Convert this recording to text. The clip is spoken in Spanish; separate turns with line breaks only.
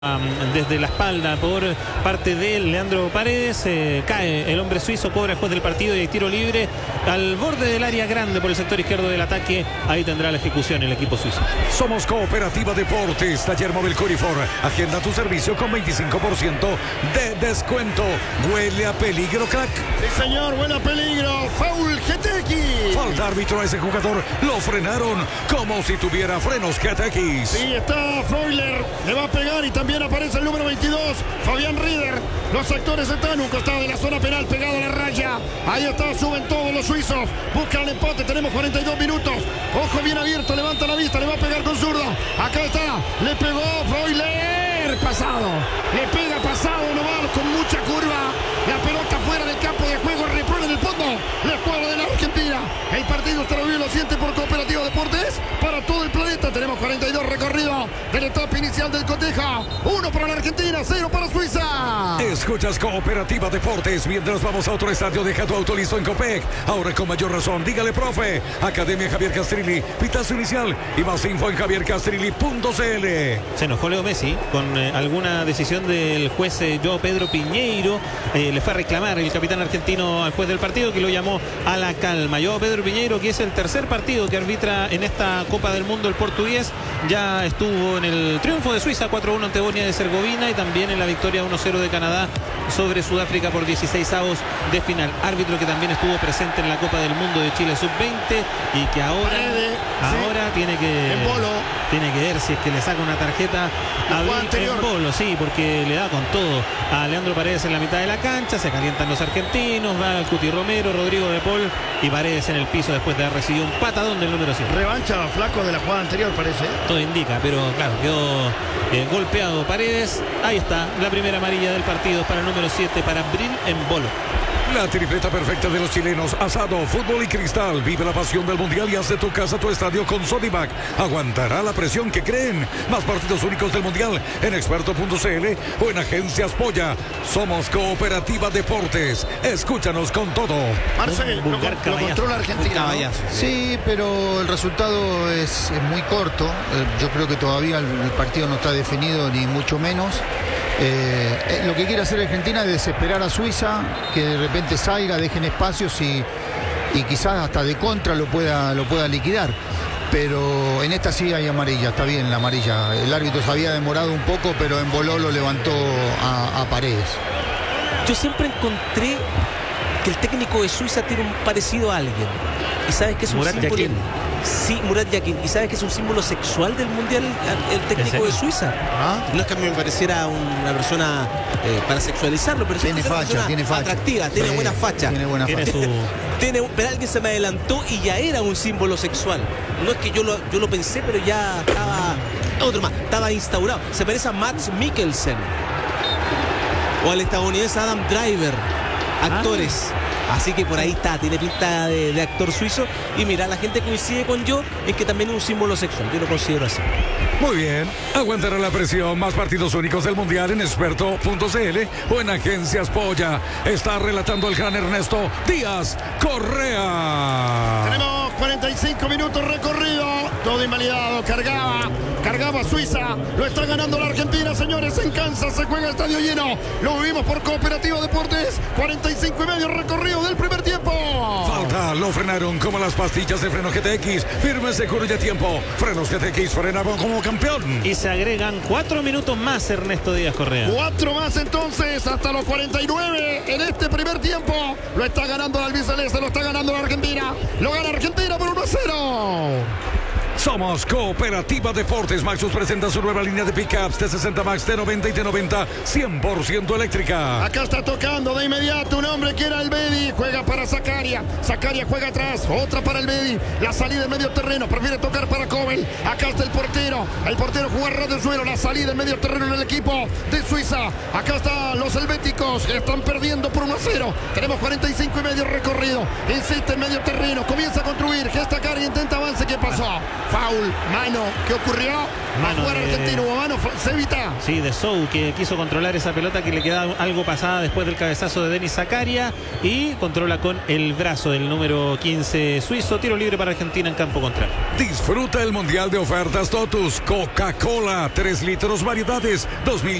Desde la espalda por parte de Leandro Paredes, cae el hombre suizo, cobra después del partido y hay tiro libre al borde del área grande por el sector izquierdo del ataque. Ahí tendrá la ejecución el equipo suizo.
Somos Cooperativa Deportes, Taller Móvil Corifor. Agenda tu servicio con 25% de descuento. Huele a peligro, crack.
Sí, señor, huele a peligro. Foul GTX.
Falta árbitro a ese jugador. Lo frenaron como si tuviera frenos GTX.
Sí, está Freuler. Le va a pegar y también aparece el número 22, Fabián Rieder. Los actores están en un costado de la zona penal, pegado a la raya. Ahí está, suben todos los suizos. Buscan el empate, tenemos 42 minutos. Ojo bien abierto, levanta la vista, le va a pegar con zurda. Acá está, le pegó Freuler. Pasado, le pega pasado nomás con mucha curva. La pelota fuera del campo de juego, repone en el fondo. La escuadra de la Argentina. El partido está bien, lo siente por Cooperativa Deportes. Para todo el planeta tenemos 42 recorridos de la etapa inicial del coteja. 1 para la Argentina, 0 para Suiza.
Escuchas Cooperativa Deportes. Mientras vamos a otro estadio, deja tu auto listo en Copec. Ahora con mayor razón, dígale profe. Academia Javier Castrilli, pitazo inicial y más info en javiercastrilli.cl.
Se enojó Leo Messi con alguna decisión del juez João Pedro Pinheiro. Le fue a reclamar el capitán argentino al juez del partido, que lo llamó a la calma. João Pedro Pinheiro, que es el tercer partido que arbitra en esta Copa del Mundo el portugués, ya estuvo en el triunfo de Suiza 4-1 ante Bosnia de Herzegovina y también en la victoria 1-0 de Canadá sobre Sudáfrica por 16avos de final. Árbitro que también estuvo presente en la Copa del Mundo de Chile Sub-20 y que ahora tiene que ver si es que le saca una tarjeta a Bolo, sí, porque le da con todo a Leandro Paredes en la mitad de la cancha. Se calientan los argentinos, va el Cuti Romero, Rodrigo de Paul y Paredes en el piso después de haber recibido un patadón del número 7.
Revancha flaco de la jugada anterior, parece.
Todo indica, pero claro, quedó golpeado Paredes. Ahí está, la primera amarilla del partido para el número 7, para Bril Embolo.
La tripleta perfecta de los chilenos: asado, fútbol y cristal. Vive la pasión del mundial y haz de tu casa tu estadio con Sodimac. Aguantará la presión que creen. Más partidos únicos del mundial en experto.cl o en Agencias Polla. Somos Cooperativa Deportes. Escúchanos con todo.
Marcel, lo controla Argentina, ¿no?
Sí, pero el resultado es muy corto. Yo creo que todavía el partido no está definido, ni mucho menos. Lo que quiere hacer Argentina es desesperar a Suiza, que de repente salga, dejen espacios y quizás hasta de contra lo pueda liquidar. Pero en esta sí hay amarilla, está bien la amarilla. El árbitro se había demorado un poco, pero Embolo lo levantó a Paredes.
Yo siempre encontré que el técnico de Suiza tiene un parecido a alguien. ¿Y sabes qué es un
Murat
símbolo?
Yakin.
Sí, Murat Yakin. ¿Y sabes que es un símbolo sexual del mundial el técnico de Suiza? No es que a mí me pareciera una persona para sexualizarlo, pero
tiene facha,
atractiva, tiene buena facha.
Tiene buena facha.
Pero alguien se me adelantó y ya era un símbolo sexual. No es que yo lo pensé, pero ya estaba instaurado. Se parece a Mads Mikkelsen o al estadounidense Adam Driver, actores. Así que por ahí está, tiene pinta de actor suizo. Y mira, la gente coincide con yo en que también es un símbolo sexual. Yo lo considero así.
Muy bien, aguantará la presión. Más partidos únicos del mundial en experto.cl o en Agencias Polla. Está relatando el gran Ernesto Díaz Correa.
Tenemos 45 minutos recorrido. Todo invalidado, cargaba Suiza. Lo está ganando la Argentina, señores. En Kansas se juega el estadio lleno. Lo vivimos por Cooperativa Deportes. 45 y medio recorrido del primer tiempo.
Falta, lo frenaron como las pastillas de freno GTX. Firme, seguro y de tiempo. Frenos GTX frenaban como campeón.
Y se agregan 4 minutos más, Ernesto Díaz Correa.
4 más entonces, hasta los 49 en este primer tiempo. Lo está ganando la albiceleste, lo está ganando la Argentina. Lo gana Argentina por 1-0.
Somos Cooperativa Deportes. Maxus presenta su nueva línea de pickups T60 Max, T90 y T90 100% eléctrica.
Acá está tocando de inmediato un hombre que era el Bedi. Juega para Zakaria. Zakaria juega atrás. Otra para el Bedi. La salida en medio terreno. Prefiere tocar para Kobel. Acá está el portero. El portero juega ras del suelo. La salida en medio terreno en el equipo de Suiza. Acá están los helvéticos. Están perdiendo por 1-0. Tenemos 45 y medio recorrido. Insiste en medio terreno. Comienza a construir. Gesta Cari. Intenta avance. ¿Qué pasó? Foul, mano. ¿Qué ocurrió?
Mano
Afuera
de-
argentino, hubo mano. Cevita.
Sí, de Sou, que quiso controlar esa pelota que le quedaba algo pasada después del cabezazo de Denis Zakaria y controla con el brazo del número 15 suizo. Tiro libre para Argentina en campo contrario.
Disfruta el Mundial de Ofertas Totus. Coca-Cola, 3 litros variedades, 2000.